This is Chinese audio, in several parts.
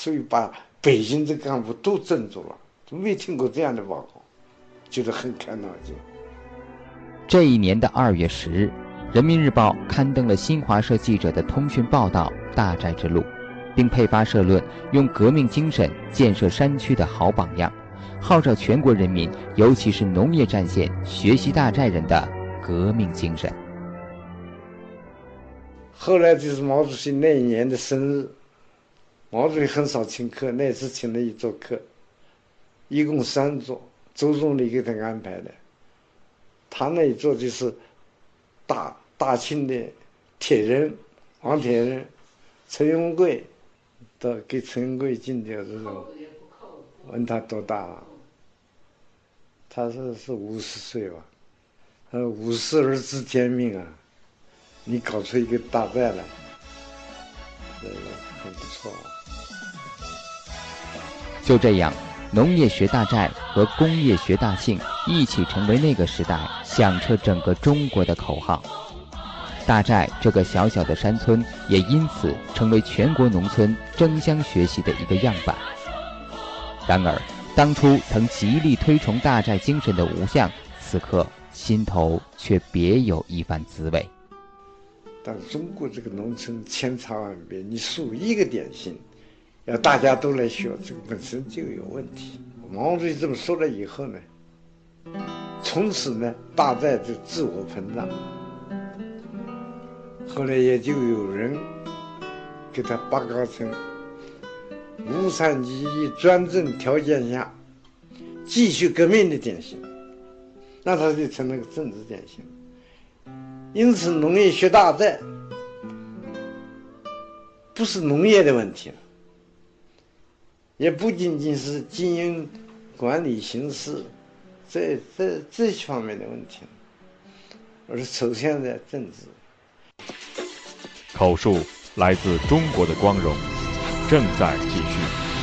所以把北京的干部都镇住了，都没听过这样的报告，觉得很开脑筋。 这一年的2月10日，人民日报刊登了新华社记者的通讯报道《大寨之路》，并配发社论，用革命精神建设山区的好榜样，号召全国人民，尤其是农业战线学习大寨人的革命精神。 后来就是毛主席那一年的生日，毛主席很少请客，那次请了1桌客，一共3桌，周总理给他安排的。他那一桌就是大清的铁人王铁人、陈永贵，都给陈永贵敬酒这种。问他多大了，他是50岁吧。50而知天命啊，你搞出一个大寨来，很不错。 就这样，农业学大寨和工业学大庆一起成为那个时代响彻整个中国的口号。大寨这个小小的山村也因此成为全国农村争相学习的一个样板。然而，当初曾极力推崇大寨精神的吴相，此刻心头却别有一番滋味。 但中国这个农村千差万别，你树一个典型，要大家都来学，这个本身就有问题。毛主席这么说了以后呢，从此呢，大寨就自我膨胀。后来也就有人给他拔高成无产阶级专政条件下继续革命的典型，那他就成了个政治典型。因此，农业学大寨不是农业的问题了，也不仅仅是经营管理形式这方面的问题，而是首先在政治。 口述来自中国的光荣，正在继续。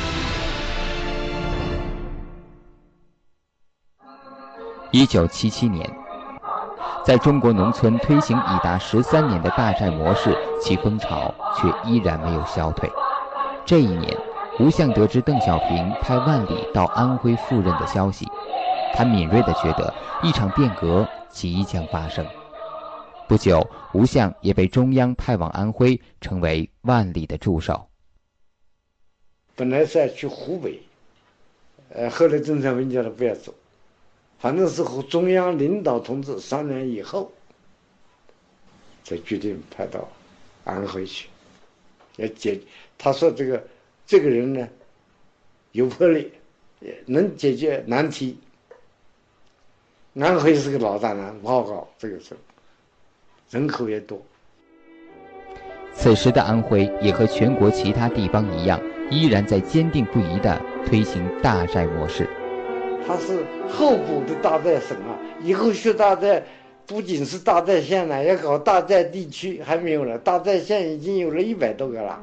1977年，在中国农村推行已达13年的大寨模式，其风潮却依然没有消退。这一年，吴相得知邓小平派万里到安徽赴任的消息，他敏锐地觉得一场变革即将发生。不久，吴相也被中央派往安徽，成为万里的助手。 本来是要去湖北，后来邓小平叫他不要走，反正是和中央领导同志商量以后，才决定派到安徽去。他说这个人呢，有魄力，也能解决难题。安徽是个老大难，不好搞，这个事人口也多。 此时的安徽也和全国其他地方一样，依然在坚定不移地推行大寨模式。 它是候补的大寨省啊，以后学大寨不仅是大寨县了，要搞大寨地区，还没有了，大寨县已经有了100多个了。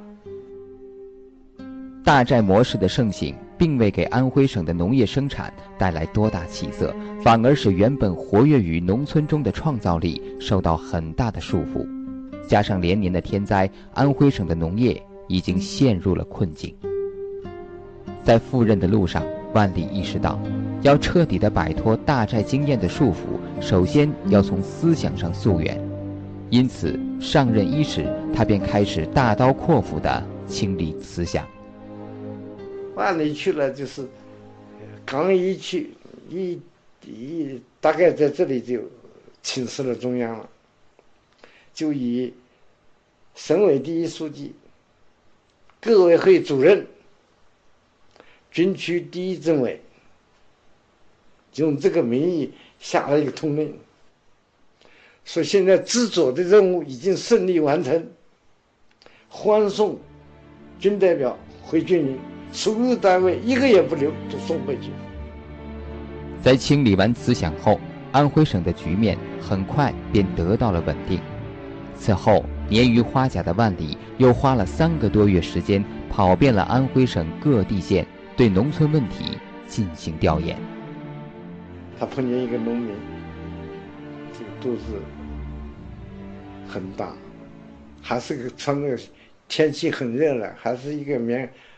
大寨模式的盛行并未给安徽省的农业生产带来多大起色，反而使原本活跃于农村中的创造力受到很大的束缚。加上连年的天灾，安徽省的农业已经陷入了困境。在赴任的路上，万里意识到，要彻底地摆脱大寨经验的束缚，首先要从思想上溯源。因此，上任伊始，他便开始大刀阔斧地清理思想。 万里去了，就是刚一去，大概在这里就请示了中央了，就以省委第一书记、各委会主任、军区第一政委，用这个名义下了一个通令，说现在治左的任务已经顺利完成，欢送军代表回军营，所有单位一个也不留，都送回去。 在清理完思想后，安徽省的局面很快便得到了稳定。此后，年逾花甲的万里又花了3个多月时间，跑遍了安徽省各地县，对农村问题进行调研。 他碰见一个农民，这个肚子很大，还是个穿着天气很热了，还是一个